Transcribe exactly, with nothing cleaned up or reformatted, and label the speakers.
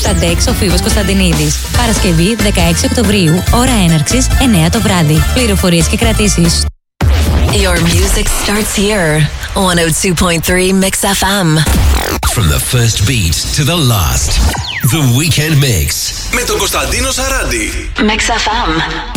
Speaker 1: Στα ντεξ ο Φίβος Κωνσταντινίδης. Παρασκευή δεκαέξι Οκτωβρίου, ώρα έναρξης εννιά το βράδυ. Πληροφορίες και κρατήσεις.
Speaker 2: Your music starts here. one oh two point three Mix εφ εμ.
Speaker 3: From the first beat to the last. The Weekend Mix.
Speaker 4: Με τον Κωνσταντίνο Σαράντη.
Speaker 2: Mix εφ εμ.